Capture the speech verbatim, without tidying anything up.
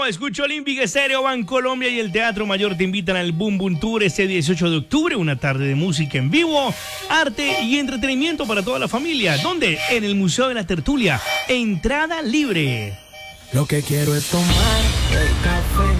escucho Olímpica Estéreo, Bancolombia y el Teatro Mayor te invitan al Boom Boom Tour este dieciocho de octubre, una tarde de música en vivo, arte y entretenimiento para toda la familia. ¿Dónde? En el Museo de la Tertulia, entrada libre. Lo que quiero es tomar el café.